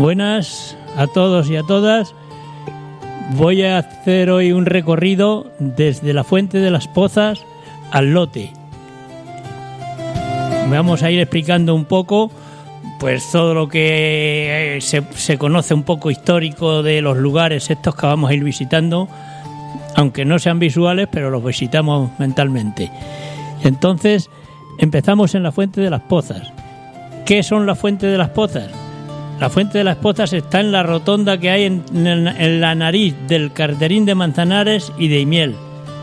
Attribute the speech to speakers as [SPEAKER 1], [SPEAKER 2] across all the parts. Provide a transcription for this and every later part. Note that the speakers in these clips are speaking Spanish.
[SPEAKER 1] Buenas a todos y a todas. Voy a hacer hoy un recorrido desde la Fuente de las Pozas al Lote. Vamos a ir explicando un poco pues todo lo que se conoce un poco histórico de los lugares estos que vamos a ir visitando, aunque no sean visuales, pero los visitamos mentalmente. Entonces, empezamos en la Fuente de las Pozas. ¿Qué son la Fuente de las Pozas? La Fuente de las Pozas está en la rotonda que hay en la nariz del Carterín de Manzanares y de Imiel,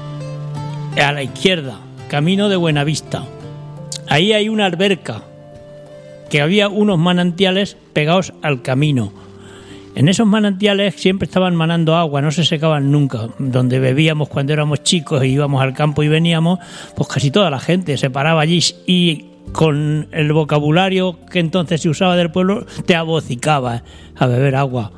[SPEAKER 1] a la izquierda, camino de Buenavista. Ahí hay una alberca, que había unos manantiales pegados al camino. En esos manantiales siempre estaban manando agua, no se secaban nunca. Donde bebíamos cuando éramos chicos e íbamos al campo y veníamos, pues casi toda la gente se paraba allí y con el vocabulario que entonces se usaba del pueblo te abocicaba a beber agua.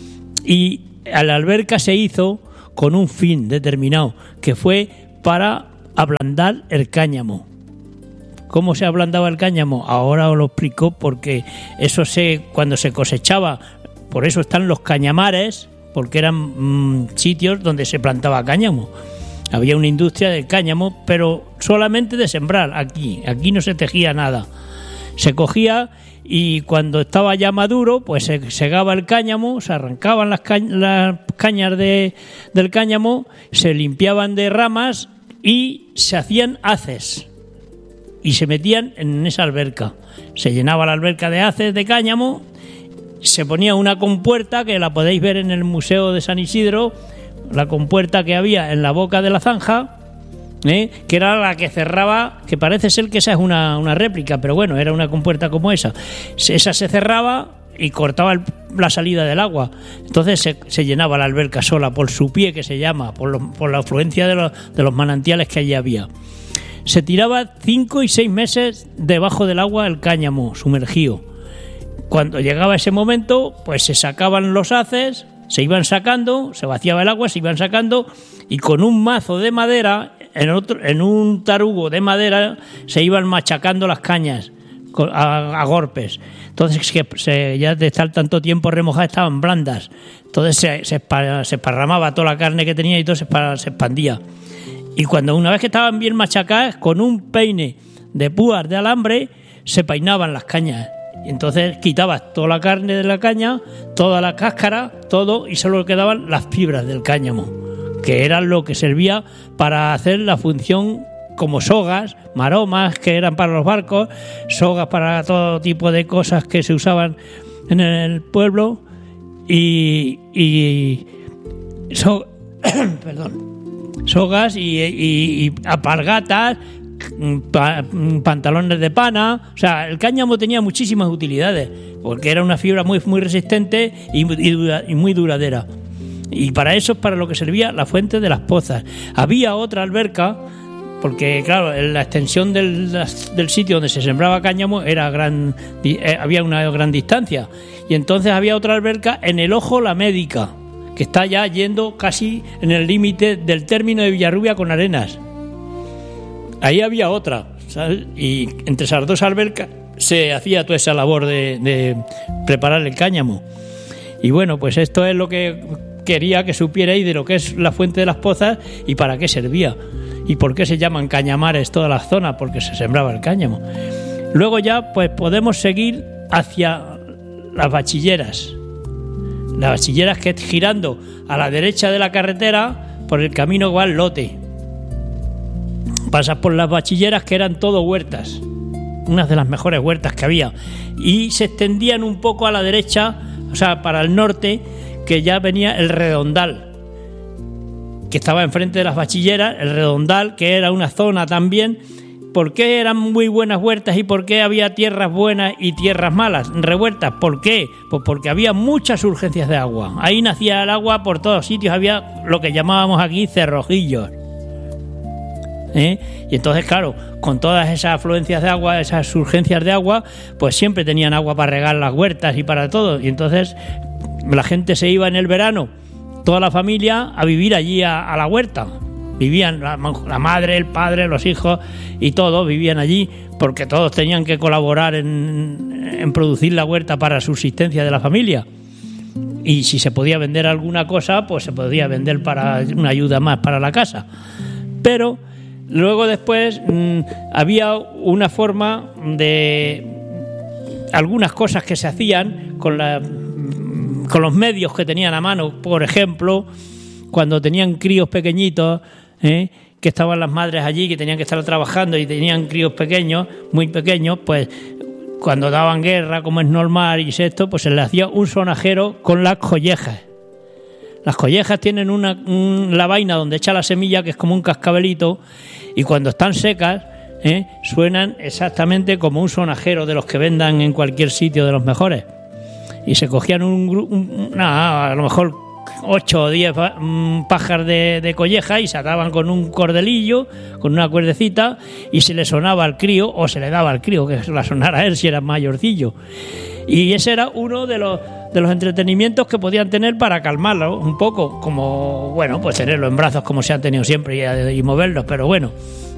[SPEAKER 1] Y a la alberca se hizo con un fin determinado, que fue para ablandar el cáñamo. ¿Cómo se ablandaba el cáñamo? Ahora os lo explico, porque eso cuando se cosechaba, por eso están los cañamares, porque eran sitios donde se plantaba cáñamo. Había una industria del cáñamo, pero solamente de sembrar aquí no se tejía nada. Se cogía y cuando estaba ya maduro, pues se segaba el cáñamo, se arrancaban las cañas del cáñamo, se limpiaban de ramas y se hacían haces y se metían en esa alberca. Se llenaba la alberca de haces de cáñamo, se ponía una compuerta que la podéis ver en el Museo de San Isidro, la compuerta que había en la boca de la zanja, que era la que cerraba, que parece ser que esa es una réplica, pero bueno, era una compuerta como esa. Esa se cerraba y cortaba la salida del agua. Entonces se llenaba la alberca sola por su pie, que se llama, por la afluencia de los manantiales que allí había. Se tiraba 5 y 6 meses debajo del agua el cáñamo sumergido. Cuando llegaba ese momento, pues se sacaban los haces, se iban sacando, se vaciaba el agua, se iban sacando, y con un mazo de madera, en un tarugo de madera, se iban machacando las cañas a golpes. Entonces, ya de estar tanto tiempo remojadas, estaban blandas. Entonces se esparramaba toda la carne que tenía y todo se expandía. Y cuando una vez que estaban bien machacadas, con un peine de púas de alambre, se peinaban las cañas. Y entonces quitabas toda la carne de la caña, toda la cáscara, todo, y solo quedaban las fibras del cáñamo, que eran lo que servía para hacer la función como sogas, maromas, que eran para los barcos, sogas para todo tipo de cosas que se usaban en el pueblo, sogas y alpargatas, pantalones de pana. O sea, el cáñamo tenía muchísimas utilidades, porque era una fibra muy, muy resistente y muy duradera. Y para eso es para lo que servía la Fuente de las Pozas. Había otra alberca, porque claro, en la extensión del sitio donde se sembraba cáñamo había una gran distancia, y entonces había otra alberca en el Ojo la Médica, que está ya yendo casi en el límite del término de Villarrubia con Arenas. Ahí había otra, ¿sabes? Y entre esas dos albercas se hacía toda esa labor de preparar el cáñamo. Y bueno, pues esto es lo que quería que supierais de lo que es la Fuente de las Pozas y para qué servía. Y por qué se llaman cañamares todas las zonas, porque se sembraba el cáñamo. Luego ya pues podemos seguir hacia las Bachilleras. Las Bachilleras, que es girando a la derecha de la carretera por el camino que va al Lote. Pasas por las Bachilleras, que eran todo huertas, unas de las mejores huertas que había, y se extendían un poco a la derecha, o sea, para el norte, que ya venía el Redondal, que estaba enfrente de las Bachilleras. El Redondal, que era una zona también. ¿Por qué eran muy buenas huertas y por qué había tierras buenas y tierras malas, revueltas? ¿Por qué? Pues porque había muchas urgencias de agua. Ahí nacía el agua por todos sitios, había lo que llamábamos aquí cerrojillos. Y entonces, claro, con todas esas afluencias de agua, esas urgencias de agua, pues siempre tenían agua para regar las huertas y para todo. Y entonces la gente se iba en el verano, toda la familia, a vivir allí a la huerta. Vivían la madre, el padre, los hijos y todos vivían allí porque todos tenían que colaborar en producir la huerta para la subsistencia de la familia. Y si se podía vender alguna cosa, pues se podía vender para una ayuda más para la casa. Pero luego después había una forma de algunas cosas que se hacían con los medios que tenían a mano. Por ejemplo, cuando tenían críos pequeñitos, que estaban las madres allí, que tenían que estar trabajando y tenían críos pequeños, muy pequeños, pues cuando daban guerra, como es normal y esto, pues se les hacía un sonajero con las collejas. Las collejas tienen la vaina donde echa la semilla, que es como un cascabelito, y cuando están secas, suenan exactamente como un sonajero de los que vendan en cualquier sitio de los mejores. Y se cogían a lo mejor 8 o 10 pájaros de colleja y se ataban con un cordelillo, con una cuerdecita, y se le sonaba al crío, o se le daba al crío que se la sonara a él si era mayorcillo. Y ese era uno de los entretenimientos que podían tener para calmarlo un poco, como, bueno, pues tenerlo en brazos como se han tenido siempre y moverlos, pero bueno.